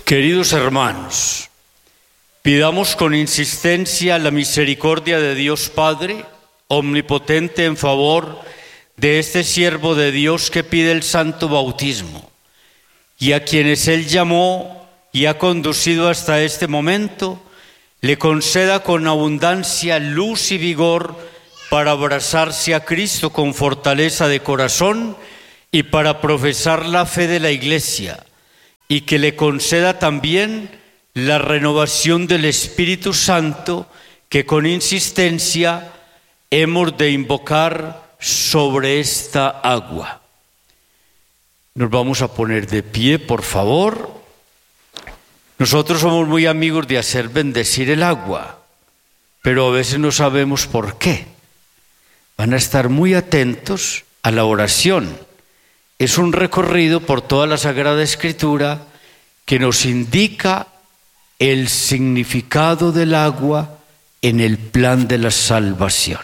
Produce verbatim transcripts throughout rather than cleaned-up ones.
Queridos hermanos, pidamos con insistencia la misericordia de Dios Padre, omnipotente, en favor de este siervo de Dios que pide el santo bautismo, y a quienes Él llamó y ha conducido hasta este momento, le conceda con abundancia luz y vigor para abrazarse a Cristo con fortaleza de corazón y para profesar la fe de la Iglesia, y que le conceda también la renovación del Espíritu Santo que con insistencia hemos de invocar sobre esta agua. Nos vamos a poner de pie, por favor. Nosotros somos muy amigos de hacer bendecir el agua, pero a veces no sabemos por qué. Van a estar muy atentos a la oración. Es un recorrido por toda la Sagrada Escritura que nos indica el significado del agua en el plan de la salvación.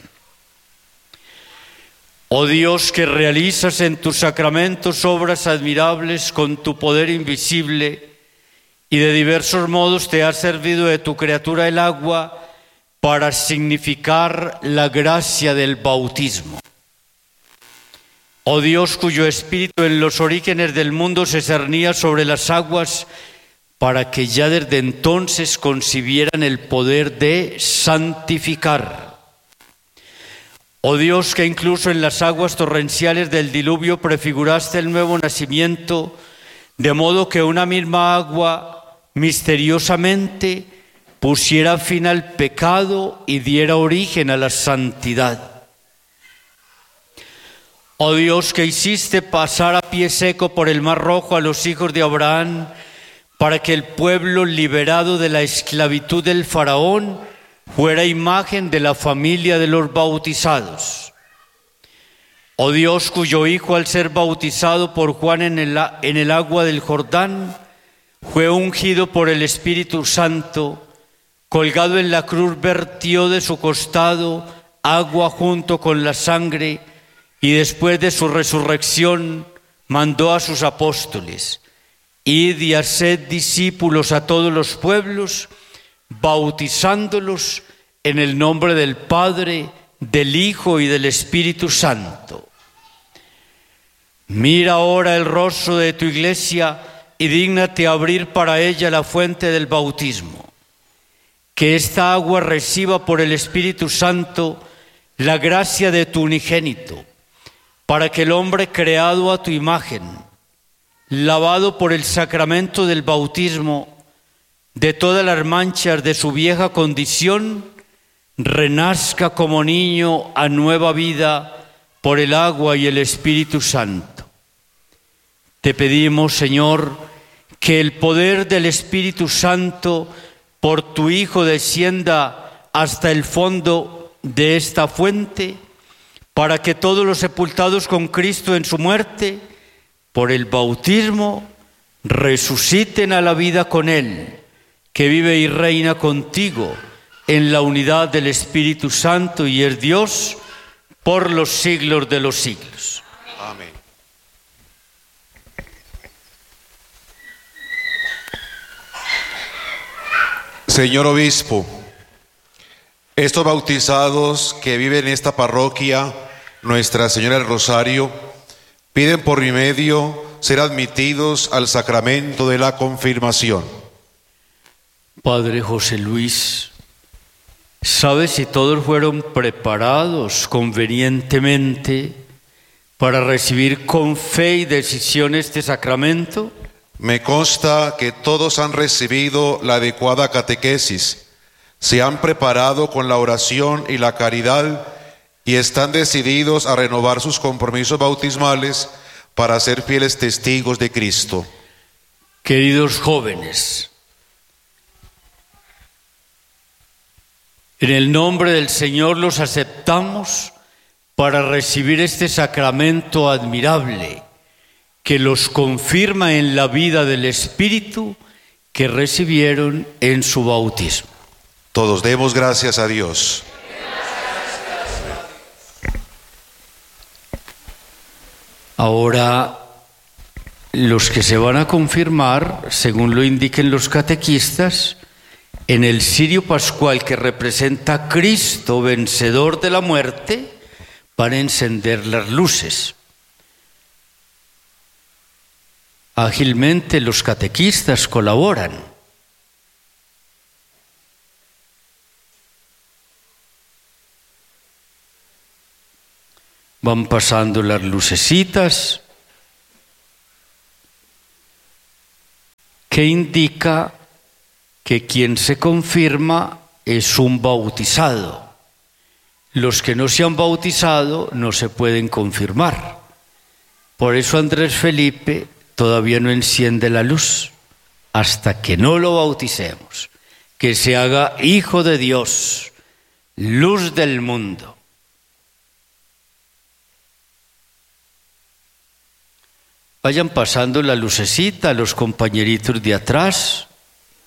Oh Dios, que realizas en tus sacramentos obras admirables con tu poder invisible y de diversos modos te has servido de tu criatura el agua para significar la gracia del bautismo. Oh Dios, cuyo espíritu en los orígenes del mundo se cernía sobre las aguas para que ya desde entonces concibieran el poder de santificar. Oh Dios, que incluso en las aguas torrenciales del diluvio prefiguraste el nuevo nacimiento, de modo que una misma agua misteriosamente pusiera fin al pecado y diera origen a la santidad. Oh Dios, que hiciste pasar a pie seco por el Mar Rojo a los hijos de Abraham, para que el pueblo liberado de la esclavitud del faraón fuera imagen de la familia de los bautizados. Oh Dios, cuyo Hijo al ser bautizado por Juan en el, en el agua del Jordán, fue ungido por el Espíritu Santo, colgado en la cruz vertió de su costado agua junto con la sangre, y después de su resurrección mandó a sus apóstoles: id y haced discípulos a todos los pueblos, bautizándolos en el nombre del Padre, del Hijo y del Espíritu Santo. Mira ahora el rostro de tu iglesia y dígnate abrir para ella la fuente del bautismo. Que esta agua reciba por el Espíritu Santo la gracia de tu unigénito, para que el hombre creado a tu imagen, lavado por el sacramento del bautismo de todas las manchas de su vieja condición, renazca como niño a nueva vida por el agua y el Espíritu Santo. Te pedimos, Señor, que el poder del Espíritu Santo por tu Hijo descienda hasta el fondo de esta fuente, para que todos los sepultados con Cristo en su muerte, por el bautismo, resuciten a la vida con Él, que vive y reina contigo en la unidad del Espíritu Santo y es Dios por los siglos de los siglos. Amén. Señor Obispo, estos bautizados que viven en esta parroquia, Nuestra Señora del Rosario, piden por mi medio ser admitidos al sacramento de la confirmación. Padre José Luis, ¿sabes si todos fueron preparados convenientemente para recibir con fe y decisión este sacramento? Me consta que todos han recibido la adecuada catequesis, se han preparado con la oración y la caridad y están decididos a renovar sus compromisos bautismales para ser fieles testigos de Cristo. Queridos jóvenes, en el nombre del Señor los aceptamos para recibir este sacramento admirable que los confirma en la vida del Espíritu que recibieron en su bautismo. Todos demos gracias a Dios. Ahora los que se van a confirmar, según lo indiquen los catequistas, en el cirio pascual que representa a Cristo vencedor de la muerte, van a encender las luces. Ágilmente los catequistas colaboran. Van pasando las lucecitas, que indica que quien se confirma es un bautizado. Los que no se han bautizado no se pueden confirmar. Por eso Andrés Felipe todavía no enciende la luz hasta que no lo bauticemos, que se haga hijo de Dios, luz del mundo. Vayan pasando la lucecita a los compañeritos de atrás.